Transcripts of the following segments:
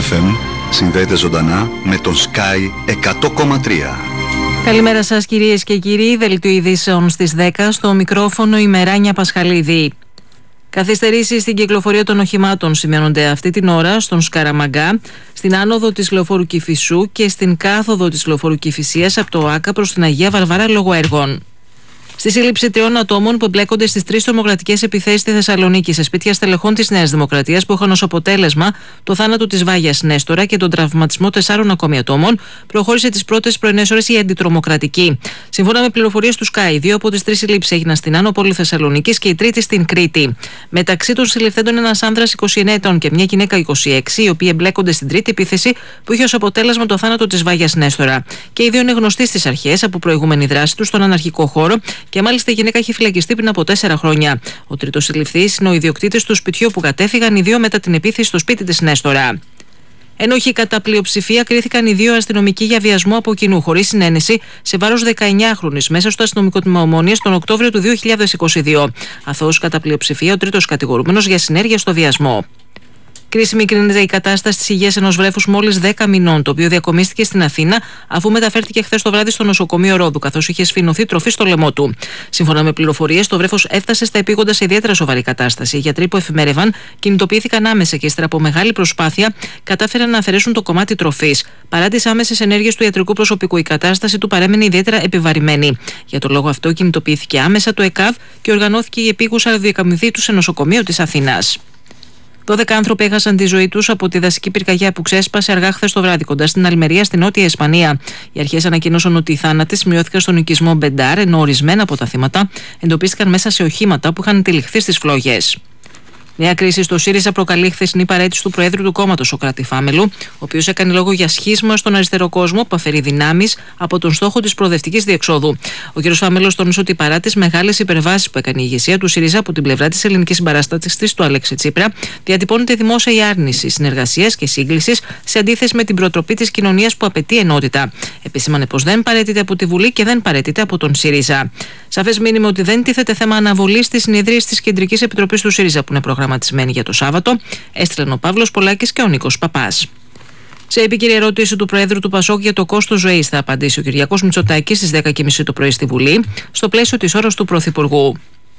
FM συνδέεται ζωντανά με τον Sky 100,3. Καλημέρα σας κυρίες και κύριοι, δελτίο ειδήσεων στις 10, στο μικρόφωνο η Μεράνια Πασχαλίδη. Καθυστερήσεις στην κυκλοφορία των οχημάτων σημειώνονται αυτή την ώρα στον Σκαραμαγκά, στην άνοδο της λεωφόρου Κηφισού και στην κάθοδο της λεωφόρου Κηφισίας από το ΆΚΑ προς την Αγία Βαρβάρα λόγω έργων. Στη σύλληψη 3 ατόμων που εμπλέκονται στις 3 τρομοκρατικές επιθέσεις στη Θεσσαλονίκη σε σπίτια στελεχών της Νέας Δημοκρατίας που είχαν ως αποτέλεσμα το θάνατο της Βάγιας Νέστορα και τον τραυματισμό 4 ακόμη ατόμων, προχώρησε τις πρώτες πρωινές ώρες η αντιτρομοκρατική. Σύμφωνα με πληροφορίες του Sky, 2 από τις 3 συλλήψεις έγιναν στην Άνω Πόλη Θεσσαλονίκης και η τρίτη στην Κρήτη. Μεταξύ των συλληφθέντων ένας άνδρας 29 ετών και μια γυναίκα 26, οι οποίοι εμπλέκονται στην τρίτη επίθεση που είχε ως αποτέλεσμα το θάνατο της Βάγιας Νέστορα. Και οι δύο είναι γνωστοί στις αρχές από προηγούμενη δράση τους στον αναρχικό χώρο. Και μάλιστα η γυναίκα έχει φυλακιστεί πριν από 4 χρόνια. Ο τρίτος συλληφθής είναι ο ιδιοκτήτης του σπιτιού που κατέφυγαν οι δύο μετά την επίθεση στο σπίτι της Νέστορα. Ένοχοι κατά πλειοψηφία κρίθηκαν οι δύο αστυνομικοί για βιασμό από κοινού, χωρίς συνένεση, σε βάρος 19χρονης μέσα στο αστυνομικό τμήμα Ομόνοιας τον Οκτώβριο του 2022. Αθώος κατά πλειοψηφία ο τρίτος κατηγορούμενος για συνέργεια στο βιασμό. Κρίσιμη κρίνεται η κατάσταση της υγείας ενός βρέφους μόλις 10 μηνών, το οποίο διακομίστηκε στην Αθήνα αφού μεταφέρθηκε χθες το βράδυ στο νοσοκομείο Ρόδου, καθώς είχε σφινωθεί τροφή στο λαιμό του. Σύμφωνα με πληροφορίες, το βρέφος έφτασε στα επίγοντα σε ιδιαίτερα σοβαρή κατάσταση. Οι γιατροί που εφημέρευαν κινητοποιήθηκαν άμεσα και ύστερα από μεγάλη προσπάθεια κατάφεραν να αφαιρέσουν το κομμάτι τροφής. Παρά τις άμεσες ενέργειες του ιατρικού προσωπικού, η κατάσταση του παρέμενε ιδιαίτερα επιβαρημένη. Για τον λόγο αυτό, κινητοποιήθηκε άμεσα το ΕΚΑΒ και οργανώθηκε η επίγουσα διακαμιδή του σε νοσοκομείο της Αθήνας. 12 άνθρωποι έχασαν τη ζωή τους από τη δασική πυρκαγιά που ξέσπασε αργά χθες το βράδυ κοντά στην Αλμερία, στη Νότια Ισπανία. Οι αρχές ανακοίνωσαν ότι οι θάνατοι σημειώθηκαν στον οικισμό Μπεντάρ, ενώ ορισμένα από τα θύματα εντοπίστηκαν μέσα σε οχήματα που είχαν τυλιχθεί στις φλόγες. Νέα κρίση στο ΣΥΡΙΖΑ προκαλεί χθεσινή παραίτηση του Προέδρου του κόμματος, ο Κρατηφάμελου, ο οποίος έκανε λόγο για σχίσμα στον αριστερό κόσμο που αφαιρεί δυνάμεις από τον στόχο της προοδευτικής διεξόδου. Ο κ. Φάμελος τόνισε ότι παρά τις μεγάλες υπερβάσεις που έκανε η ηγεσία του ΣΥΡΙΖΑ από την πλευρά της ελληνικής συμπαράστασης του Αλέξη Τσίπρα, διατυπώνεται δημόσια η άρνηση συνεργασίας και σύγκλησης σε αντίθεση με την προτροπή της κοινωνίας που απαιτεί ενότητα. Επισήμανε πως δεν παραιτείται από τη Βουλή και δεν παραιτείται από τον ΣΥΡΙΖΑ. Σαφές μήνυμα ότι δεν τίθεται θέμα αναβολής της συνεδρίας της Κεντρικής Επιτροπής του ΣΥΡΙΖΑ που είναι προγραμματισμένη για το Σάββατο, έστειλαν ο Παύλος Πολάκης και ο Νίκος Παπάς. Σε επίκαιρη ερώτηση του Προέδρου του ΠΑΣΟΚ για το κόστος ζωής θα απαντήσει ο Κυριάκος Μητσοτάκης στις 10:30 το πρωί στη Βουλή, στο πλαίσιο της ώρας του Πρωθυπουργού.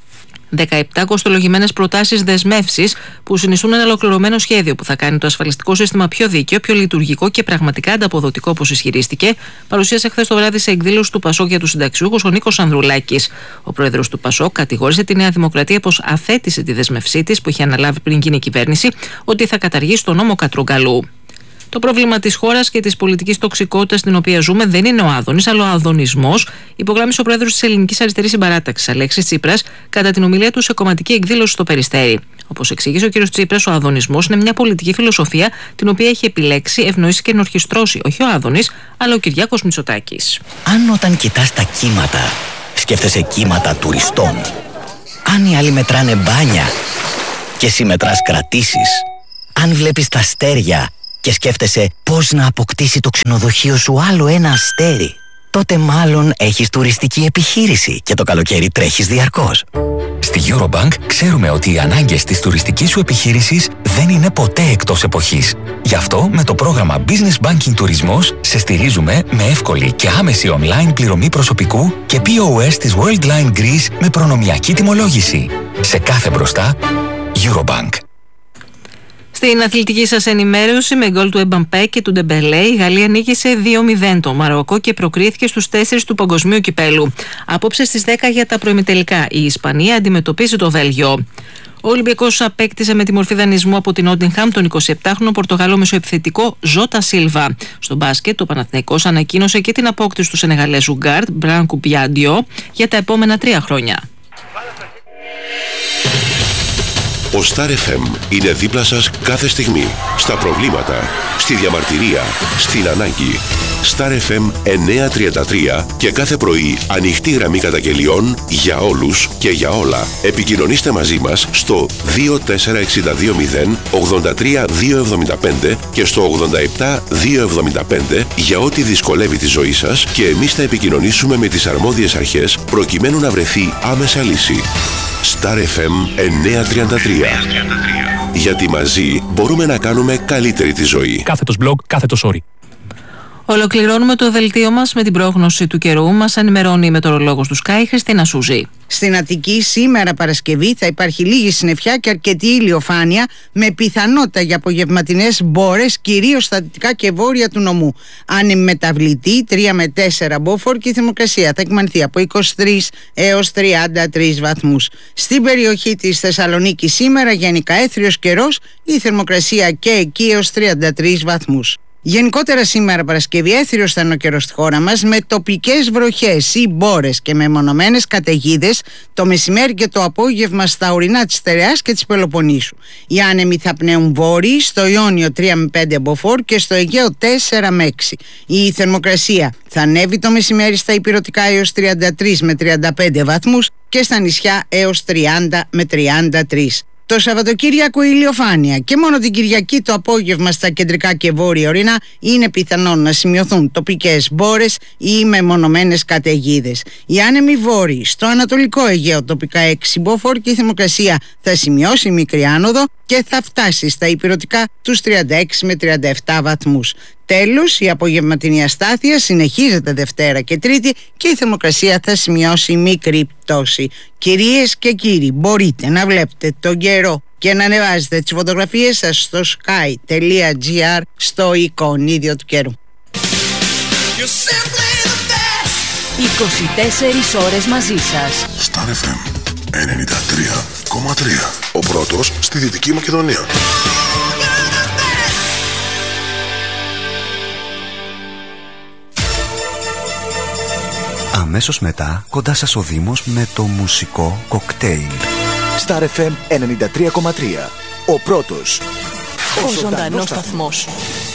17 κοστολογημένες προτάσεις δεσμεύσεις που συνιστούν ένα ολοκληρωμένο σχέδιο που θα κάνει το ασφαλιστικό σύστημα πιο δίκαιο, πιο λειτουργικό και πραγματικά ανταποδοτικό, όπως ισχυρίστηκε, παρουσίασε χθες το βράδυ σε εκδήλωση του ΠΑΣΟΚ για τους συνταξιούχους ο Νίκος Ανδρουλάκης. Ο πρόεδρος του ΠΑΣΟΚ κατηγόρησε τη Νέα Δημοκρατία πως αθέτησε τη δεσμευσή της που είχε αναλάβει πριν γίνει κυβέρνηση, ότι θα καταργήσει τον νόμο Κατρουγκαλού. Το πρόβλημα της χώρας και της πολιτικής τοξικότητας στην οποία ζούμε δεν είναι ο Άδωνης, αλλά ο αδωνισμός, υπογράμμισε ο πρόεδρος της Ελληνικής Αριστερής Συμπαράταξης, Αλέξης Τσίπρας, κατά την ομιλία του σε κομματική εκδήλωση στο Περιστέρι. Όπως εξήγησε ο κ. Τσίπρας, ο αδωνισμός είναι μια πολιτική φιλοσοφία την οποία έχει επιλέξει, ευνοήσει και ενορχιστρώσει όχι ο Άδωνης, αλλά ο Κυριάκος Μητσοτάκης. Αν όταν κοιτάς τα κύματα, σκέφτεσαι κύματα τουριστών, αν οι άλλοι μετράνε μπάνια και εσύ μετράς κρατήσεις, αν βλέπεις τα αστέρια και σκέφτεσαι πώς να αποκτήσει το ξενοδοχείο σου άλλο ένα αστέρι, τότε μάλλον έχεις τουριστική επιχείρηση και το καλοκαίρι τρέχεις διαρκώς. Στη Eurobank ξέρουμε ότι οι ανάγκες της τουριστικής σου επιχείρησης δεν είναι ποτέ εκτός εποχής. Γι' αυτό με το πρόγραμμα Business Banking Τουρισμός σε στηρίζουμε με εύκολη και άμεση online πληρωμή προσωπικού και POS της Worldline Greece με προνομιακή τιμολόγηση. Σε κάθε μπροστά, Eurobank. Στην αθλητική σας ενημέρωση, με γκολ του Εμπαμπέ και του Ντεμπελέ, η Γαλλία νίκησε 2-0 το Μαροκό και προκρίθηκε στους 4 του Παγκοσμίου Κυπέλου. Απόψε στις 10 για τα προημιτελικά, η Ισπανία αντιμετωπίζει το Βέλγιο. Ο Ολυμπιακός απέκτησε με τη μορφή δανεισμού από την Νότιγχαμ τον 27χρονο Πορτογάλο μεσοεπιθετικό Ζώτα Σίλβα. Στο μπάσκετ, ο Παναθηναϊκός ανακοίνωσε και την απόκτηση του Σενεγαλέζου γκάρντ Μπράνκου Μπιάντιο για τα επόμενα 3 χρόνια. Ο Star FM είναι δίπλα σας κάθε στιγμή. Στα προβλήματα, στη διαμαρτυρία, στην ανάγκη. Star FM 933 και κάθε πρωί ανοιχτή γραμμή καταγγελιών για όλους και για όλα. Επικοινωνήστε μαζί μας στο 24620 83275 και στο 87275 για ό,τι δυσκολεύει τη ζωή σας και εμείς θα επικοινωνήσουμε με τις αρμόδιες αρχές προκειμένου να βρεθεί άμεσα λύση. Star FM 933. Γιατί μαζί μπορούμε να κάνουμε καλύτερη τη ζωή. Κάθετος blog, κάθετος sorry. Ολοκληρώνουμε το δελτίο μας με την πρόγνωση του καιρού. Μας ενημερώνει η μετεωρολόγος του Sky, Χριστίνα Σούζη. Στην Αττική σήμερα Παρασκευή θα υπάρχει λίγη συννεφιά και αρκετή ηλιοφάνεια με πιθανότητα για απογευματινές μπόρες κυρίως στα δυτικά και βόρεια του νομού. Άνεμη μεταβλητή 3 με 4 μποφόρ και η θερμοκρασία θα εκμανθεί από 23 έως 33 βαθμούς. Στην περιοχή της Θεσσαλονίκης σήμερα γενικά έθριος καιρός, η θερμοκρασία και εκεί έως 33 βαθμούς. Γενικότερα σήμερα Παρασκευή έθριος θα είναι ο καιρός στη χώρα μας με τοπικές βροχές ή μπόρες και με μονομένες καταιγίδες το μεσημέρι και το απόγευμα στα ορεινά της Στερεάς και της Πελοποννήσου. Οι άνεμοι θα πνέουν βόρειοι, στο Ιόνιο 3 με 5 μποφόρ και στο Αιγαίο 4 με 6. Η θερμοκρασία θα ανέβει το μεσημέρι στα ηπειρωτικά έως 33 με 35 βαθμούς και στα νησιά έως 30 με 33. Το Σαββατοκύριακο ηλιοφάνεια και μόνο την Κυριακή το απόγευμα στα κεντρικά και βόρεια ορεινά είναι πιθανόν να σημειωθούν τοπικές μπόρες ή μεμονωμένες καταιγίδες. Οι άνεμοι βόρειοι στο Ανατολικό Αιγαίο τοπικά 6 μποφόρ και η θερμοκρασία θα σημειώσει μικρή άνοδο και θα φτάσει στα ηπειρωτικά τους 36 με 37 βαθμούς. Τέλος, η απογευματινή αστάθεια συνεχίζεται Δευτέρα και Τρίτη και η θερμοκρασία θα σημειώσει μικρή πτώση. Κυρίες και κύριοι, μπορείτε να βλέπετε τον καιρό και να ανεβάζετε τις φωτογραφίες σας στο sky.gr στο εικονίδιο του καιρού. 24 ώρες μαζί σας. Star FM 93,3. Ο πρώτος στη Δυτική Μακεδονία. Αμέσως μετά, κοντά σας ο Δήμος με το μουσικό κοκτέιλ. Star FM 93,3. Ο πρώτος. Ο ζωντανός σταθμός.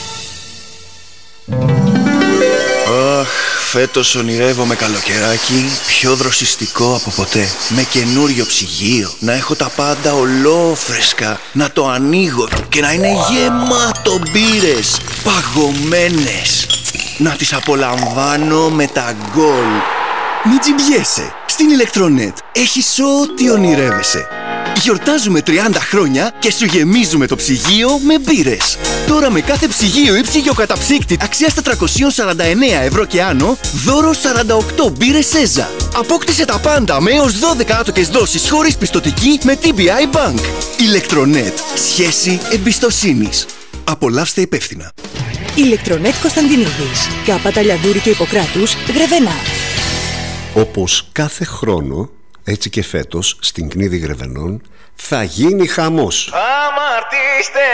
Αχ, φέτος ονειρεύομαι καλοκαιράκι πιο δροσιστικό από ποτέ. Με καινούριο ψυγείο, να έχω τα πάντα ολόφρεσκα, να το ανοίγω και να είναι γεμάτο μπύρες, παγωμένες. Να τις απολαμβάνω με τα γκολ. Μην τζιμπιέσαι, στην Ηλεκτρονέτ έχεις ό,τι ονειρεύεσαι. Γιορτάζουμε 30 χρόνια και σου γεμίζουμε το ψυγείο με μπύρες. Τώρα με κάθε ψυγείο ή ψυγειοκαταψύκτη αξίας 449 ευρώ και άνω, δώρο 48 μπύρες Σέζα. Απόκτησε τα πάντα με έως 12 άτοκες δόσεις χωρίς πιστωτική με TBI Bank. Ηλεκτρονέτ. Σχέση εμπιστοσύνης. Απολαύστε υπεύθυνα. Ηλεκτρονέτ Κωνσταντινίδης. Κάπα Ταλιαδούρη και Ιπποκράτους, Γρεβενά. Όπως κάθε χρόνο, έτσι και φέτος, στην Κνίδη Γρεβενών, θα γίνει χαμός. Αμαρτήστε!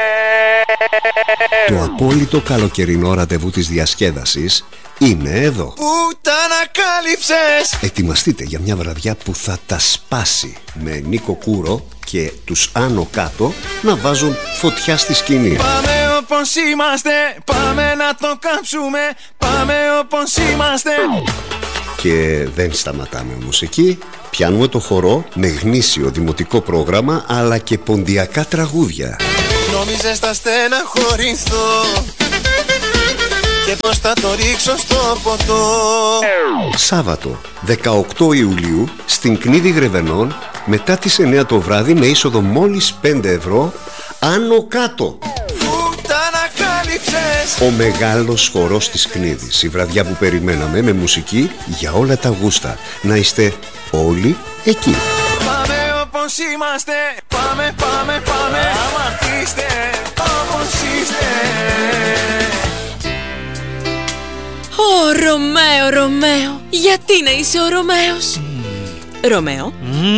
Το απόλυτο καλοκαιρινό ραντεβού της διασκέδασης είναι εδώ. Πού τα ανακάλυψες! Ετοιμαστείτε για μια βραδιά που θα τα σπάσει, με Νίκο Κούρο και τους Άνω Κάτω να βάζουν φωτιά στη σκηνή. Πάμε όπως είμαστε, πάμε να το κάψουμε, πάμε όπως είμαστε. Και δεν σταματάμε μουσική, πιάνουμε το χορό με γνήσιο δημοτικό πρόγραμμα αλλά και ποντιακά τραγούδια. Νόμιζες θα στεναχωρηθώ και πως θα το ρίξω στο ποτό. Σάββατο 18 Ιουλίου στην Κνίδη Γρεβενών μετά τις 9 το βράδυ με είσοδο μόλις 5 ευρώ Άνω Κάτω. Ο μεγάλος χορός της Κνίδης, η βραδιά που περιμέναμε με μουσική για όλα τα γούστα. Να είστε όλοι εκεί. Πάμε όπως είμαστε, πάμε, πάμε, πάμε. Αμαρτήστε όπως είστε. Ω Ρωμαίο, Ρωμαίο, γιατί να είσαι ο Ρωμαίος? Ρωμαίο.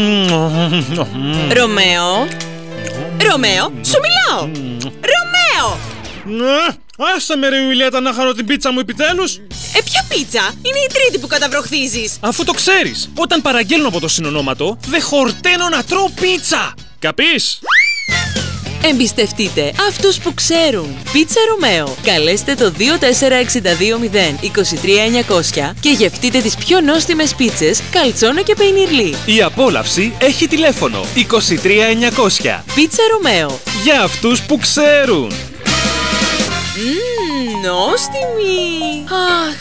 Ρωμαίο. Ρωμαίο, σου μιλάω. Ρωμαίο. Άσε με ρε Ιουλιέτα να χαρώ την πίτσα μου επιτέλους. Ποια πίτσα? Είναι η τρίτη που καταβροχθίζεις. Αφού το ξέρεις, όταν παραγγέλνω από το συνονόματο, δεν χορταίνω να τρώω πίτσα. Καπείς? Εμπιστευτείτε αυτούς που ξέρουν. Πίτσα Ρωμαίο. Καλέστε το 24620 23900 και γευτείτε τις πιο νόστιμες πίτσες, καλτσόνα και πεϊνιρλί. Η απόλαυση έχει τηλέφωνο 23900. Πίτσα Ρωμαίο. Για αυτούς που ξέρουν. Νόστιμη. Αχ,